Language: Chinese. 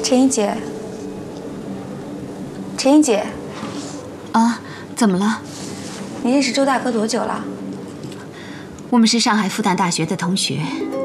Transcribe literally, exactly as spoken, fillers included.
陈一姐，陈一姐， 啊，怎么了？ 你认识周大哥多久了？ 我们是上海复旦大学的同学。